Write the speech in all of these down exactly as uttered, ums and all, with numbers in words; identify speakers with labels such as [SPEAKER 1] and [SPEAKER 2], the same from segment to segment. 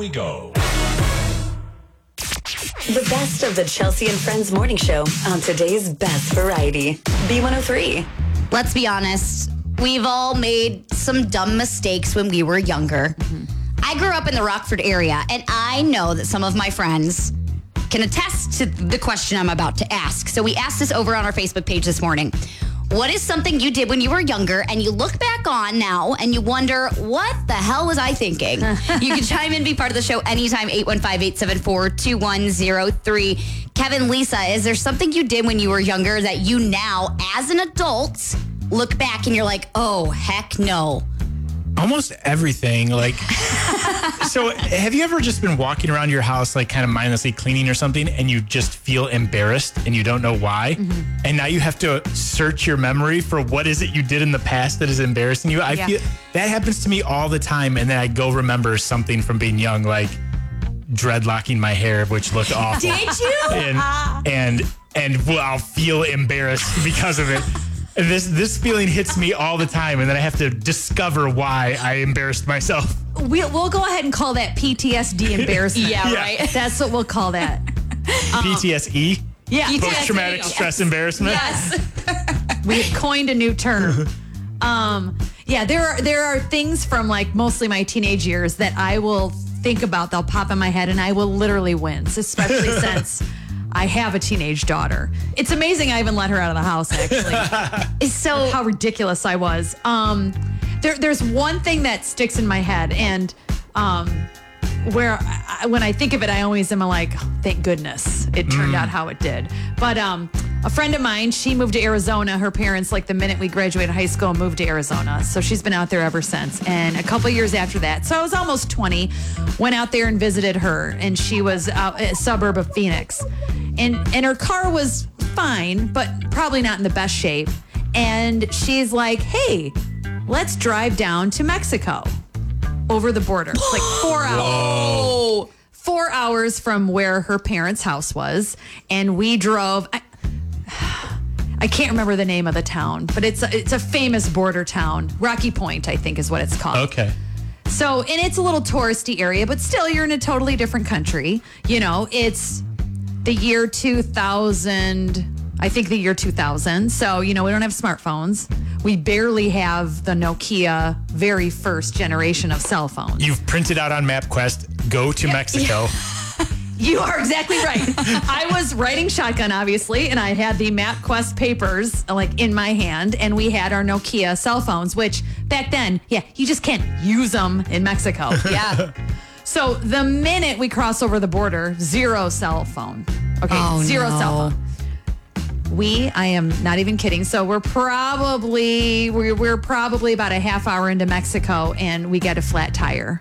[SPEAKER 1] we go.
[SPEAKER 2] The best of the Chelsea and Friends morning show on today's best variety. B one oh three.
[SPEAKER 3] Let's be honest. We've all made some dumb mistakes when we were younger. Mm-hmm. I grew up in the Rockford area, and I know that some of my friends can attest to the question I'm about to ask. So we asked this over on our Facebook page this morning. What is something you did when you were younger and you look back on now and you wonder, what the hell was I thinking? You can chime in, be part of the show anytime, eight one five, eight seven four, two one zero three. Kevin, Lisa, is there something you did when you were younger that you now, as an adult, look back and you're like, oh, heck no?
[SPEAKER 4] Almost everything. Like, so have you ever just been walking around your house, like kind of mindlessly cleaning or something, and you just feel embarrassed and you don't know why? Mm-hmm. And now you have to search your memory for what is it you did in the past that is embarrassing you? I yeah. feel that happens to me all the time. And then I go remember something from being young, like dreadlocking my hair, which looked awful.
[SPEAKER 3] Did you?
[SPEAKER 4] And, and, and well, I'll feel embarrassed because of it. This this feeling hits me all the time, and then I have to discover why I embarrassed myself.
[SPEAKER 5] We'll, we'll go ahead and call that P T S D embarrassment.
[SPEAKER 3] yeah,
[SPEAKER 4] yeah,
[SPEAKER 3] right.
[SPEAKER 5] That's what we'll call that.
[SPEAKER 4] Um, P T S E?
[SPEAKER 5] Yeah.
[SPEAKER 4] Post-traumatic
[SPEAKER 5] yes.
[SPEAKER 4] stress embarrassment?
[SPEAKER 5] Yes. We coined a new term. Um, yeah, there are, there are things from like mostly my teenage years that I will think about. They'll pop in my head, and I will literally wince, especially since I have a teenage daughter. It's amazing I even let her out of the house, actually. So how ridiculous I was. Um, there, there's one thing that sticks in my head, and um, where I, when I think of it, I always am like, oh, thank goodness it turned mm. out how it did. But um, a friend of mine, she moved to Arizona. Her parents, like the minute we graduated high school, moved to Arizona. So she's been out there ever since. And a couple years after that, so I was almost twenty, went out there and visited her. And she was out a suburb of Phoenix. And, and her car was fine, but probably not in the best shape. And she's like, hey, let's drive down to Mexico over the border. It's like four hours.
[SPEAKER 4] Whoa.
[SPEAKER 5] Four hours from where her parents' house was. And we drove... I, I can't remember the name of the town, but it's a, it's a famous border town. Rocky Point, I think, is what it's called.
[SPEAKER 4] Okay.
[SPEAKER 5] So, and it's a little touristy area, but still, you're in a totally different country. You know, it's the year two thousand, I think the year two thousand. So, you know, we don't have smartphones. We barely have the Nokia very first generation of cell phones.
[SPEAKER 4] You've printed out on MapQuest, go to yeah, Mexico.
[SPEAKER 5] Yeah. You are exactly right. I was riding shotgun, obviously, and I had the MapQuest papers like in my hand, and we had our Nokia cell phones, which back then, yeah, you just can't use them in Mexico. Yeah. So the minute we cross over the border, zero cell phone. Okay,
[SPEAKER 3] oh,
[SPEAKER 5] zero
[SPEAKER 3] no.
[SPEAKER 5] cell phone. We, I am not even kidding. So we're probably we're, we're probably about a half hour into Mexico, and we get a flat tire.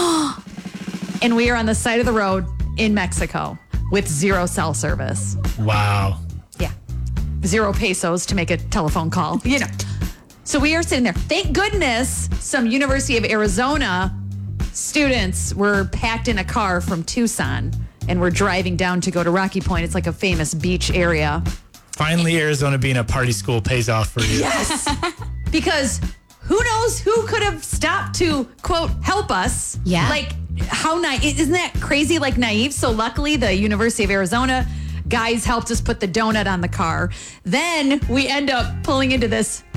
[SPEAKER 5] And we are on the side of the road in Mexico with zero cell service.
[SPEAKER 4] Wow.
[SPEAKER 5] Yeah. Zero pesos to make a telephone call. You know. So we are sitting there. Thank goodness some University of Arizona students were packed in a car from Tucson, and we're driving down to go to Rocky Point. It's like a famous beach area.
[SPEAKER 4] Finally, Arizona being a party school pays off for you.
[SPEAKER 5] Yes. Because who knows who could have stopped to, quote, help us.
[SPEAKER 3] Yeah.
[SPEAKER 5] Like, how naive, isn't that crazy, like naive? So luckily the University of Arizona guys helped us put the donut on the car. Then we end up pulling into this